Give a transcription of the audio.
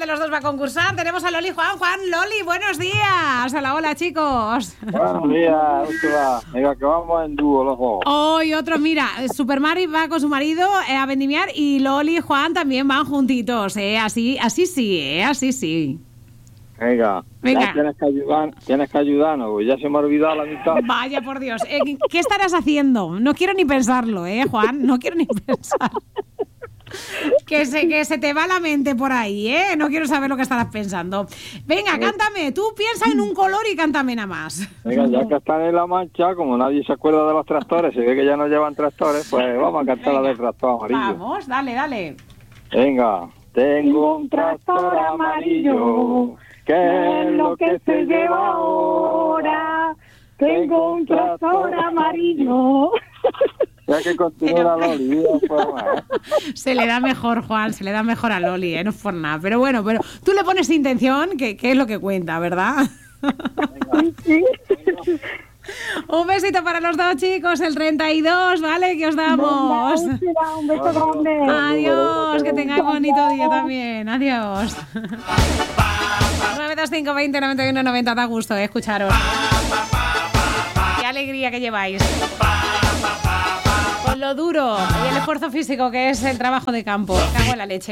los dos va a concursar. Tenemos a Loli y Juan. Juan, Loli, buenos días. Hola, chicos. Buenos días, Úrsula. Venga, que vamos en dúo los dos. Hoy otro, mira, Super Mari va con su marido a vendimiar y Loli y Juan también van juntitos, así sí. Venga. Ya tienes que ayudarnos, pues ya se me ha olvidado la mitad. Vaya, por Dios. ¿Qué estarás haciendo? No quiero ni pensarlo, Juan, no quiero ni pensar. Que se te va la mente por ahí, no quiero saber lo que estarás pensando. Venga, cántame, tú piensa en un color y cántame nada más. Venga, ya que están en La Mancha, como nadie se acuerda de los tractores, se ve que ya no llevan tractores, pues vamos a cantar la del tractor amarillo. Vamos, dale. Venga, tengo un tractor amarillo, que es lo que se lleva ahora. Tengo un tractor amarillo. Ya que continúa la Loli, Se le da mejor, Juan, se le da mejor a Loli, no es por nada. Pero bueno, tú le pones intención, que es lo que cuenta, ¿verdad? Sí. Un besito para los dos, chicos, el 32, ¿vale? Que os damos. Un beso grande. Adiós, que tengáis bonito día también. Adiós. 925 20 91 90, da gusto, escucharos. Qué alegría que lleváis. Con lo duro y el esfuerzo físico que es el trabajo de campo. Cago en la leche.